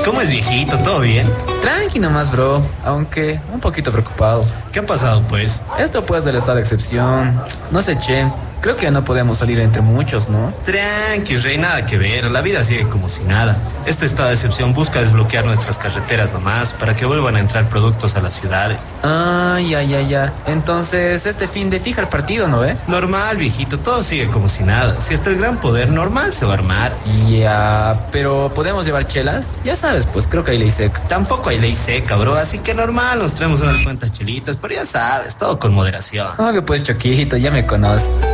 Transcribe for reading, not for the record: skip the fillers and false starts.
¿Cómo es, viejito? ¿Todo bien? Tranqui nomás, bro, aunque un poquito preocupado. ¿Qué ha pasado, pues? Esto pues del estado de excepción. No sé, che, creo que ya no podemos salir entre muchos, ¿no? Tranqui, rey, nada que ver. La vida sigue como si nada. Este estado de excepción busca desbloquear nuestras carreteras nomás para que vuelvan a entrar productos a las ciudades. Ah, ya. Entonces, este fin de fija el partido, ¿no ve? Normal, viejito, todo sigue como si nada. Si está el gran poder, normal se va a armar. Ya, pero ¿podemos llevar chelas? Ya sabes, pues creo que hay ley seca. Tampoco hay ley seca, bro, así que normal, nos traemos unas cuantas chelitas, pero ya sabes, todo con moderación. Oye, pues, Choquito, ya me conoces.